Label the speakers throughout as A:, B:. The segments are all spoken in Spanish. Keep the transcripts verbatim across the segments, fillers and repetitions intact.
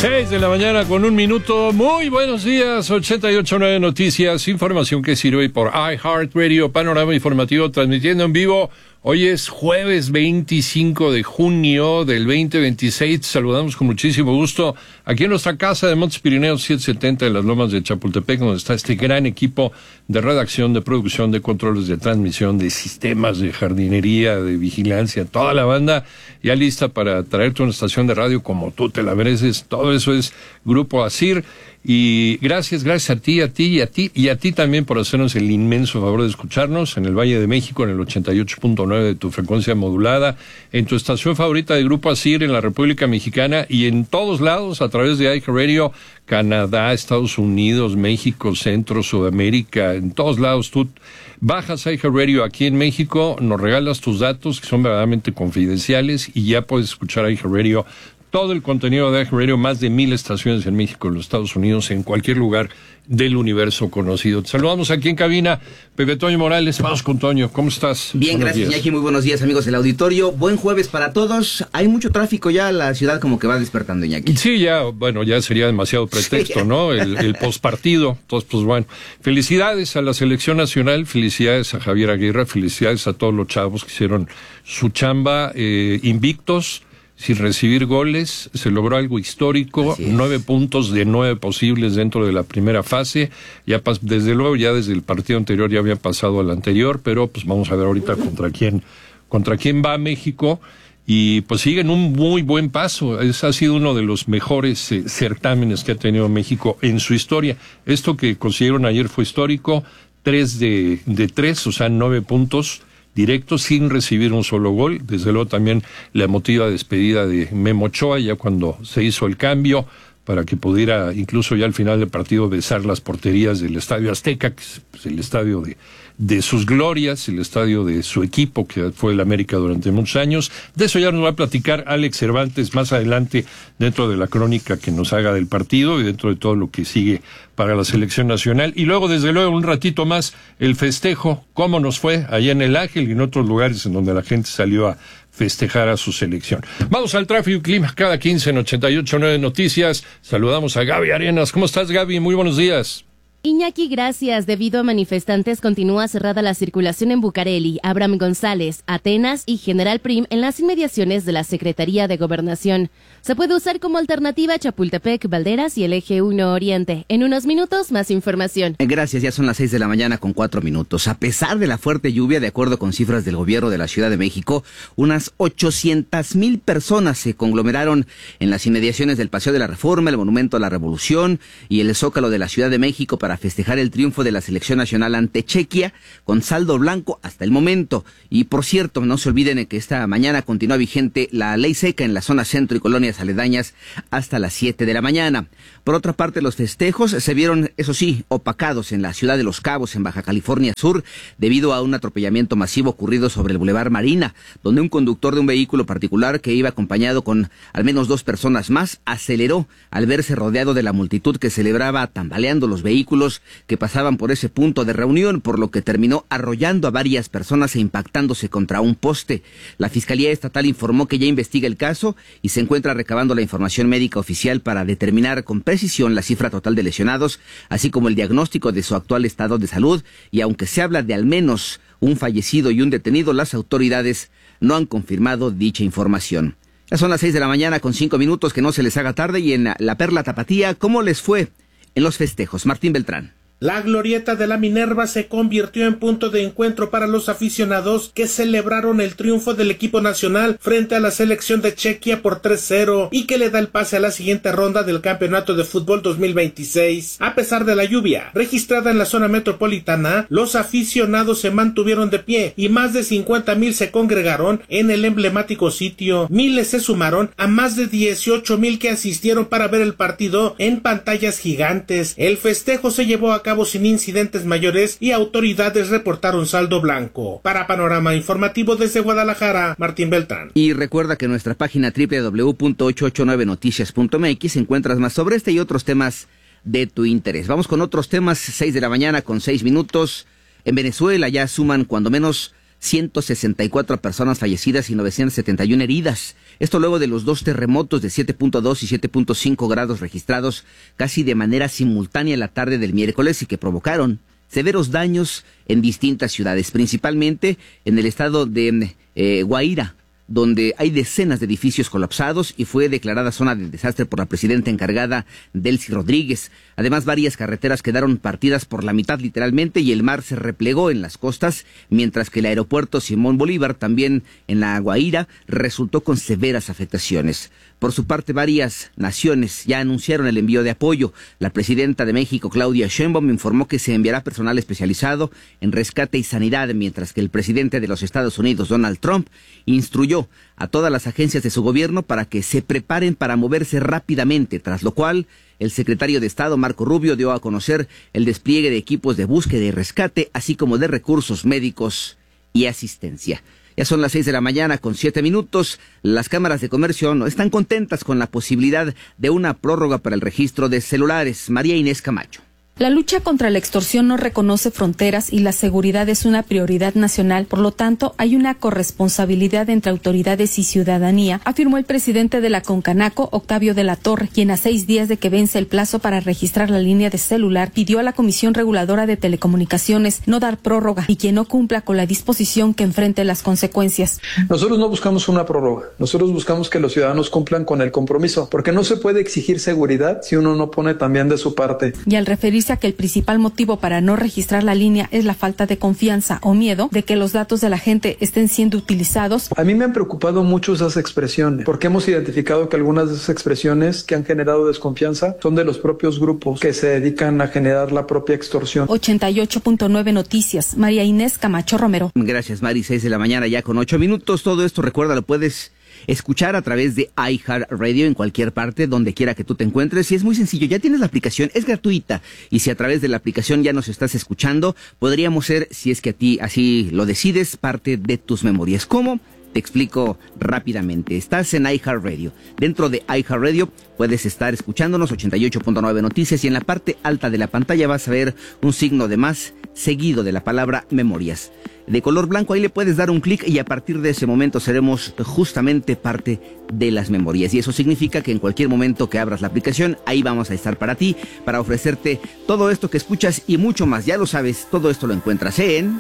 A: seis de la mañana con un minuto. Muy buenos días. ochenta y ocho punto nueve Noticias. Información que sirve por iHeartRadio. Panorama informativo transmitiendo en vivo. Hoy es jueves veinticinco de junio del veinte veintiséis. Te saludamos con muchísimo gusto aquí en nuestra casa de Montes Pirineos setecientos setenta en las Lomas de Chapultepec, donde está este gran equipo de redacción, de producción, de controles de transmisión, de sistemas de jardinería, de vigilancia, toda la banda ya lista para traerte una estación de radio como tú te la mereces. Todo eso es Grupo Asir. Y gracias, gracias a ti, a ti y a ti, y a ti también por hacernos el inmenso favor de escucharnos en el Valle de México, en el ochenta y ocho punto nueve de tu frecuencia modulada, en tu estación favorita de Grupo Asir en la República Mexicana y en todos lados a través de iHeartRadio, Canadá, Estados Unidos, México, Centro, Sudamérica, en todos lados. Tú bajas iHeartRadio aquí en México, nos regalas tus datos que son verdaderamente confidenciales y ya puedes escuchar iHeartRadio. Todo el contenido de iHeartRadio, más de mil estaciones en México, en los Estados Unidos, en cualquier lugar del universo conocido. Te saludamos aquí en cabina, Pepe Toño Morales. Vamos con Toño, ¿cómo estás?
B: Bien, buenos gracias, Iñaki. Muy buenos días, amigos del auditorio. Buen jueves para todos. Hay mucho tráfico ya, la ciudad como que va despertando, Iñaki.
A: Sí, ya, bueno, ya sería demasiado pretexto, sí. ¿no? El, el pospartido. Entonces, pues bueno, felicidades a la selección nacional, felicidades a Javier Aguirre, felicidades a todos los chavos que hicieron su chamba eh, invictos, sin recibir goles. Se logró algo histórico, nueve puntos de nueve posibles dentro de la primera fase. Ya pas, desde luego, ya desde el partido anterior ya había pasado al anterior, pero pues vamos a ver ahorita contra quién, contra quién va México. Y pues siguen un muy buen paso. Ese ha sido uno de los mejores eh, certámenes que ha tenido México en su historia. Esto que consiguieron ayer fue histórico, tres de, de tres, o sea, nueve puntos directo sin recibir un solo gol. Desde luego también la emotiva despedida de Memo Ochoa ya cuando se hizo el cambio para que pudiera incluso ya al final del partido besar las porterías del Estadio Azteca, que es pues, el estadio de, de sus glorias, el estadio de su equipo, que fue el América durante muchos años. De eso ya nos va a platicar Alex Cervantes más adelante dentro de la crónica que nos haga del partido y dentro de todo lo que sigue para la selección nacional. Y luego, desde luego, un ratito más, el festejo, cómo nos fue allá en el Ángel y en otros lugares en donde la gente salió a festejar a su selección. Vamos al tráfico y clima cada quince en ochenta y ocho punto nueve Noticias. Saludamos a Gaby Arenas. ¿Cómo estás, Gaby? Muy buenos días.
C: Iñaki, gracias. Debido a manifestantes, continúa cerrada la circulación en Bucareli, Abraham González, Atenas y General Prim en las inmediaciones de la Secretaría de Gobernación. Se puede usar como alternativa Chapultepec, Valderas y el Eje uno Oriente. En unos minutos, más información.
B: Gracias, ya son las seis de la mañana con cuatro minutos. A pesar de la fuerte lluvia, de acuerdo con cifras del gobierno de la Ciudad de México, unas ochocientas mil personas se conglomeraron en las inmediaciones del Paseo de la Reforma, el Monumento a la Revolución y el Zócalo de la Ciudad de México para festejar el triunfo de la selección nacional ante Chequia con saldo blanco hasta el momento. Y por cierto, no se olviden que esta mañana continúa vigente la ley seca en la zona centro y colonias aledañas hasta las siete de la mañana. Por otra parte, los festejos se vieron, eso sí, opacados en la ciudad de Los Cabos, en Baja California Sur, debido a un atropellamiento masivo ocurrido sobre el Boulevard Marina, donde un conductor de un vehículo particular que iba acompañado con al menos dos personas más aceleró al verse rodeado de la multitud que celebraba tambaleando los vehículos que pasaban por ese punto de reunión, por lo que terminó arrollando a varias personas e impactándose contra un poste. La Fiscalía Estatal informó que ya investiga el caso y se encuentra recabando la información médica oficial para determinar con precisión la cifra total de lesionados, así como el diagnóstico de su actual estado de salud. Y aunque se habla de al menos un fallecido y un detenido, las autoridades no han confirmado dicha información. Ya son las seis de la mañana con cinco minutos, que no se les haga tarde. Y en la Perla Tapatía, ¿cómo les fue en los festejos? Martín Beltrán.
D: La glorieta de la Minerva se convirtió en punto de encuentro para los aficionados que celebraron el triunfo del equipo nacional frente a la selección de Chequia por tres cero y que le da el pase a la siguiente ronda del Campeonato de Fútbol dos mil veintiséis. A pesar de la lluvia registrada en la zona metropolitana, los aficionados se mantuvieron de pie y más de cincuenta mil se congregaron en el emblemático sitio. Miles se sumaron a más de dieciocho mil que asistieron para ver el partido en pantallas gigantes. El festejo se llevó a cabo sin incidentes mayores y autoridades reportaron saldo blanco. Para Panorama Informativo desde Guadalajara, Martín Beltrán.
B: Y recuerda que en nuestra página doble u doble u doble u punto ochocientos ochenta y nueve noticias punto m x encuentras más sobre este y otros temas de tu interés. Vamos con otros temas, seis de la mañana con seis minutos. En Venezuela ya suman cuando menos ciento sesenta y cuatro personas fallecidas y novecientas setenta y una heridas. Esto luego de los dos terremotos de siete punto dos y siete punto cinco grados registrados casi de manera simultánea la tarde del miércoles y que provocaron severos daños en distintas ciudades, principalmente en el estado de eh, Guaira, donde hay decenas de edificios colapsados y fue declarada zona de desastre por la presidenta encargada, Delcy Rodríguez. Además, varias carreteras quedaron partidas por la mitad literalmente y el mar se replegó en las costas, mientras que el aeropuerto Simón Bolívar, también en la Guaira, resultó con severas afectaciones. Por su parte, varias naciones ya anunciaron el envío de apoyo. La presidenta de México, Claudia Sheinbaum, informó que se enviará personal especializado en rescate y sanidad, mientras que el presidente de los Estados Unidos, Donald Trump, instruyó a todas las agencias de su gobierno para que se preparen para moverse rápidamente, tras lo cual el secretario de Estado, Marco Rubio, dio a conocer el despliegue de equipos de búsqueda y rescate, así como de recursos médicos y asistencia. Ya son las seis de la mañana con siete minutos. Las cámaras de comercio no están contentas con la posibilidad de una prórroga para el registro de celulares. María Inés Camacho.
E: La lucha contra la extorsión no reconoce fronteras y la seguridad es una prioridad nacional, por lo tanto, hay una corresponsabilidad entre autoridades y ciudadanía, afirmó el presidente de la Concanaco, Octavio de la Torre, quien a seis días de que vence el plazo para registrar la línea de celular, pidió a la Comisión Reguladora de Telecomunicaciones no dar prórroga y quien no cumpla con la disposición que enfrente las consecuencias.
F: Nosotros no buscamos una prórroga, nosotros buscamos que los ciudadanos cumplan con el compromiso, porque no se puede exigir seguridad si uno no pone también de su parte.
E: Y al referirse a que el principal motivo para no registrar la línea es la falta de confianza o miedo de que los datos de la gente estén siendo utilizados.
F: A mí me han preocupado mucho esas expresiones, porque hemos identificado que algunas de esas expresiones que han generado desconfianza son de los propios grupos que se dedican a generar la propia extorsión.
E: ochenta y ocho punto nueve Noticias, María Inés Camacho Romero.
B: Gracias, Mari. seis de la mañana ya con ocho minutos. Todo esto, recuerda, lo puedes escuchar a través de iHeartRadio en cualquier parte, donde quiera que tú te encuentres. Y es muy sencillo, ya tienes la aplicación, es gratuita. Y si a través de la aplicación ya nos estás escuchando, podríamos ser, si es que a ti así lo decides, parte de tus memorias. ¿Cómo? Te explico rápidamente. Estás en iHeartRadio. Dentro de iHeartRadio puedes estar escuchándonos, ochenta y ocho punto nueve Noticias, y en la parte alta de la pantalla vas a ver un signo de más seguido de la palabra memorias. De color blanco, ahí le puedes dar un clic y a partir de ese momento seremos justamente parte de las memorias. Y eso significa que en cualquier momento que abras la aplicación, ahí vamos a estar para ti, para ofrecerte todo esto que escuchas y mucho más. Ya lo sabes, todo esto lo encuentras en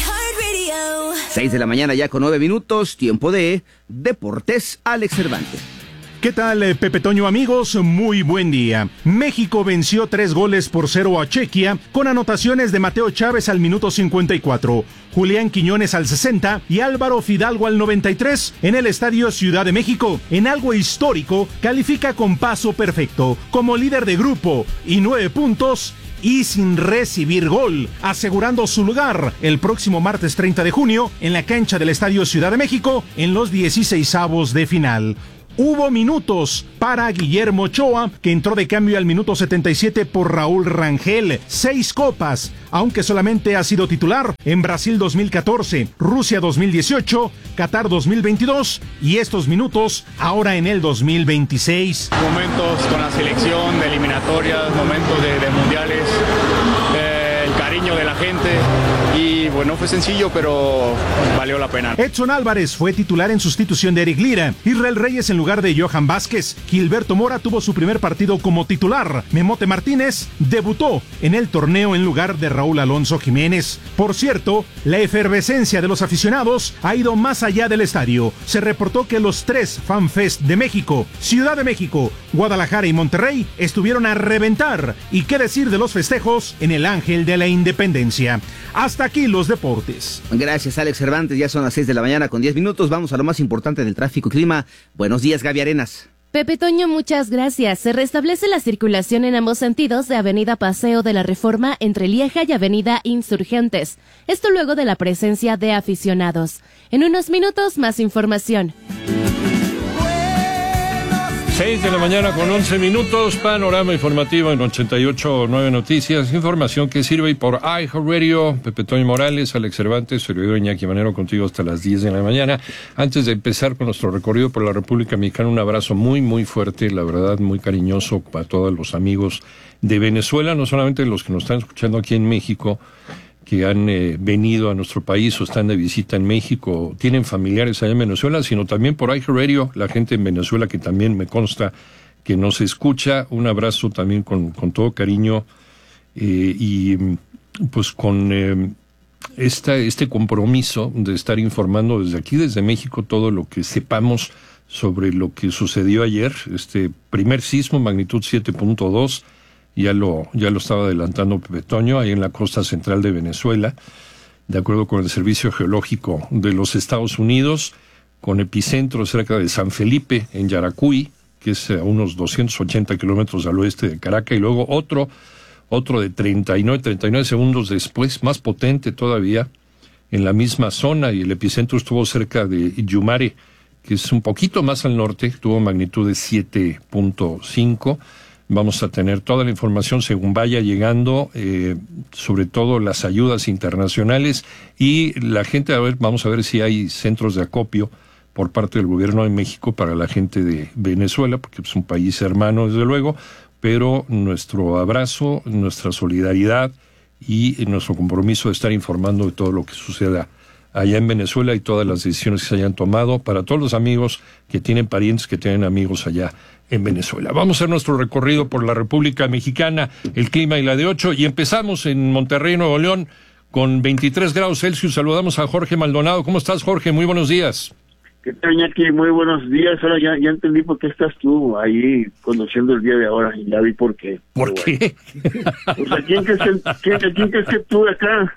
B: seis de la mañana ya con nueve minutos, tiempo de Deportes. Alex Cervantes.
G: ¿Qué tal, Pepe Toño, amigos? Muy buen día. México venció tres goles por cero a Chequia, con anotaciones de Mateo Chávez al minuto cincuenta y cuatro, Julián Quiñones al sesenta y Álvaro Fidalgo al noventa y tres en el Estadio Ciudad de México. En algo histórico, califica con paso perfecto, como líder de grupo y nueve puntos y sin recibir gol, asegurando su lugar el próximo martes treinta de junio en la cancha del Estadio Ciudad de México en los dieciseisavos de final. Hubo minutos para Guillermo Ochoa, que entró de cambio al minuto setenta y siete por Raúl Rangel. Seis copas, aunque solamente ha sido titular en Brasil dos mil catorce, Rusia dos mil dieciocho, Qatar dos mil veintidós y estos minutos ahora en el dos mil veintiséis.
H: Momentos con la selección, de eliminatorias, momentos de, de mundiales, eh, el cariño de la gente. Y bueno, no fue sencillo, pero valió la pena.
G: Edson Álvarez fue titular en sustitución de Eric Lira. Israel Reyes en lugar de Johan Vázquez. Gilberto Mora tuvo su primer partido como titular. Memote Martínez debutó en el torneo en lugar de Raúl Alonso Jiménez. Por cierto, la efervescencia de los aficionados ha ido más allá del estadio. Se reportó que los tres FanFest de México, Ciudad de México, Guadalajara y Monterrey estuvieron a reventar. Y qué decir de los festejos en el Ángel de la Independencia. Hasta aquí los deportes.
B: Gracias, Alex Cervantes. Ya son las seis de la mañana con diez minutos. Vamos a lo más importante del tráfico y clima. Buenos días, Gaby Arenas.
C: Pepe Toño, muchas gracias. Se restablece la circulación en ambos sentidos de Avenida Paseo de la Reforma entre Lieja y Avenida Insurgentes. Esto luego de la presencia de aficionados. En unos minutos, más información.
A: seis de la mañana con once minutos, panorama informativo en ochenta y ocho punto nueve Noticias, información que sirve y por iHeartRadio. Pepe Toño Morales, Alex Cervantes, servidor Iñaki Manero, contigo hasta las diez de la mañana. Antes de empezar con nuestro recorrido por la República Mexicana, un abrazo muy, muy fuerte, la verdad, muy cariñoso para todos los amigos de Venezuela, no solamente los que nos están escuchando aquí en México, que han eh, venido a nuestro país o están de visita en México, tienen familiares allá en Venezuela, sino también por iHeartRadio, la gente en Venezuela que también me consta que nos escucha. Un abrazo también con, con todo cariño eh, y pues con eh, esta, este compromiso de estar informando desde aquí, desde México, todo lo que sepamos sobre lo que sucedió ayer, este primer sismo, magnitud siete punto dos, ya lo, ya lo estaba adelantando Pepe Toño, ahí en la costa central de Venezuela, de acuerdo con el Servicio Geológico de los Estados Unidos, con epicentro cerca de San Felipe, en Yaracuy, que es a unos doscientos ochenta kilómetros al oeste de Caracas, y luego otro, otro de treinta y nueve, treinta y nueve segundos después, más potente todavía, en la misma zona, y el epicentro estuvo cerca de Yumare, que es un poquito más al norte, tuvo magnitud de siete punto cinco. Vamos a tener toda la información según vaya llegando, eh, sobre todo las ayudas internacionales y la gente, a ver, vamos a ver si hay centros de acopio por parte del gobierno de México para la gente de Venezuela, porque es un país hermano, desde luego, pero nuestro abrazo, nuestra solidaridad y nuestro compromiso de estar informando de todo lo que suceda allá en Venezuela y todas las decisiones que se hayan tomado para todos los amigos que tienen parientes, que tienen amigos allá en Venezuela. Vamos a hacer nuestro recorrido por la República Mexicana, el clima y la de ocho, y empezamos en Monterrey, Nuevo León, con veintitrés grados Celsius. Saludamos a Jorge Maldonado. ¿Cómo estás, Jorge? Muy buenos días.
I: ¿Qué tal, Iñaki? Muy buenos días. Ahora ya, ya entendí por qué estás tú ahí conduciendo el día de ahora, y ya vi por qué.
A: ¿Por
I: Pero
A: qué?
I: Bueno. Pues, ¿a quién crees que, quién, quién crees que tú acá?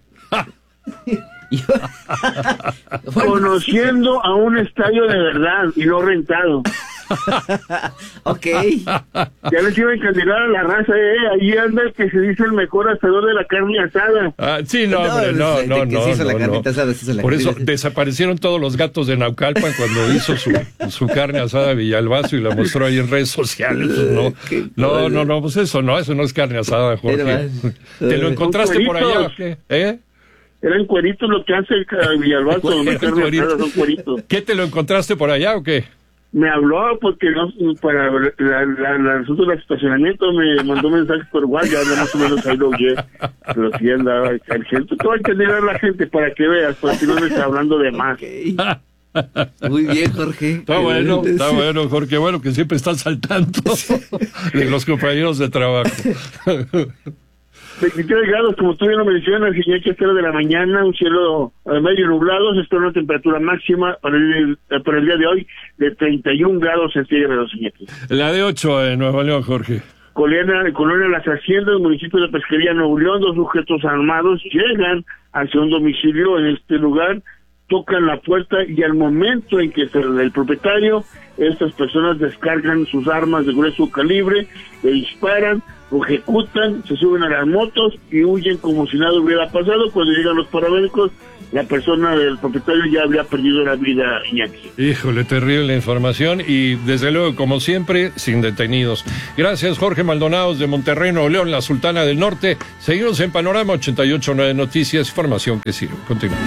I: Conociendo a un estadio de verdad y no rentado.
B: Ok.
I: Ya les iba a encandilar a la raza, eh. Ahí anda el que se dice el mejor asador de la carne asada.
A: Ah, sí, no,
B: No,
A: hombre, no,
B: de
A: no,
B: que
A: no.
B: se hizo la
A: no,
B: carnita
A: no.
B: asada, se hizo la
A: Por eso
B: carnita.
A: desaparecieron todos los gatos de Naucalpan cuando hizo su, su carne asada a Villalbazo y la mostró ahí en redes sociales. No, no, no, no, pues eso no, eso no es carne asada, Jorge. ¿Te lo encontraste por allá o qué? ¿Eh?
I: Eran cueritos lo que hace el Villalbazo, no
A: Eran
I: carne
A: cueritos.
I: asada, son cueritos.
A: ¿Qué, te lo encontraste por allá o qué?
I: Me habló porque no, para la, la, la, el asunto del estacionamiento me mandó mensajes por WhatsApp, ya más o menos ahí lo oye, pero sí andaba el gente, todo hay que entender a la gente para que veas, para que no me está hablando de más.
B: Okay. Muy bien, Jorge.
A: Está bueno, está bueno, Jorge, bueno que siempre estás saltando de los compañeros de trabajo.
I: veintitrés grados, como tú bien lo mencionas, y que estar de la mañana, un cielo medio nublado, se espera una temperatura máxima para el, para el día de hoy de treinta y un grados centígrados.
A: La de ocho en Nuevo León, Jorge.
I: Colonia, Colonia Las Haciendas, municipio de Pesquería, Nuevo León, dos sujetos armados llegan hacia un domicilio en este lugar, tocan la puerta y al momento en que se el propietario, estas personas descargan sus armas de grueso calibre, le disparan, lo ejecutan, se suben a las motos y huyen como si nada hubiera pasado. Cuando llegan los paramédicos, la persona del propietario ya habría perdido la vida, Iñaki.
A: Híjole, terrible información y desde luego, como siempre, sin detenidos. Gracias, Jorge Maldonado de Monterrey, Nuevo León, la Sultana del Norte. Seguimos en Panorama ochenta y ocho punto nueve Noticias, información que sirve. Continuamos.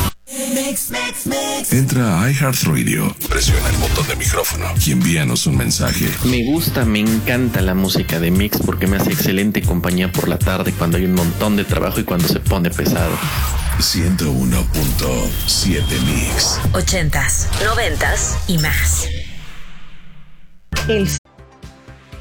J: Entra a iHeartRadio, presiona el botón de micrófono y envíanos un mensaje.
K: Me gusta, me encanta la música de Mix porque me hace excelente compañía por la tarde cuando hay un montón de trabajo y cuando se pone pesado.
J: ciento uno punto siete Mix.
L: Ochentas, noventas y más. El